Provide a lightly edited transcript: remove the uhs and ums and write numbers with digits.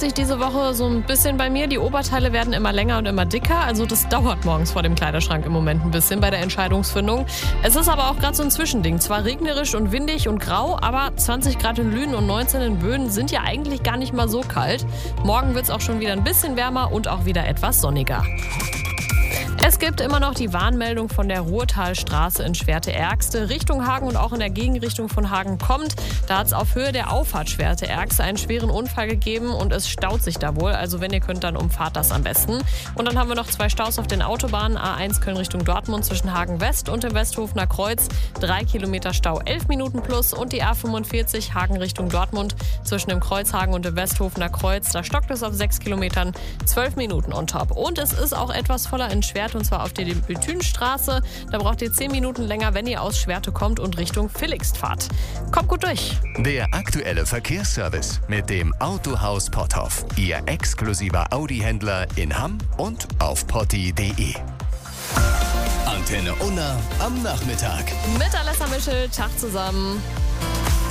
sich diese Woche so ein bisschen bei mir. Die Oberteile werden immer länger und immer dicker. Also das dauert morgens vor dem Kleiderschrank im Moment ein bisschen bei der Entscheidungsfindung. Es ist aber auch gerade so ein Zwischending. Zwar regnerisch und windig und grau, aber 20 Grad in Lünen und 19 in Böden sind ja eigentlich gar nicht mal so kalt. Morgen wird es auch schon wieder ein bisschen wärmer und auch wieder etwas sonniger. Es gibt immer noch die Warnmeldung von der Ruhrtalstraße in Schwerte-Ergste Richtung Hagen und auch in der Gegenrichtung von Hagen kommt. Da hat es auf Höhe der Auffahrt Schwerte-Ergste einen schweren Unfall gegeben und es staut sich da wohl. Also wenn ihr könnt, dann umfahrt das am besten. Und dann haben wir noch 2 Staus auf den Autobahnen. A1 Köln Richtung Dortmund zwischen Hagen West und dem Westhofener Kreuz. 3 Kilometer Stau, 11 Minuten plus. Und die A45 Hagen Richtung Dortmund zwischen dem Kreuzhagen und dem Westhofener Kreuz. Da stockt es auf 6 Kilometern, 12 Minuten on top. Und es ist auch etwas voller in Schwerte, und zwar auf der Bethünstraße. Da braucht ihr 10 Minuten länger, wenn ihr aus Schwerte kommt und Richtung Villigst fahrt. Kommt gut durch. Der aktuelle Verkehrsservice mit dem Autohaus Potthoff. Ihr exklusiver Audi-Händler in Hamm und auf potti.de. Antenne Unna am Nachmittag. Mit Alessa Mischel, Tag zusammen.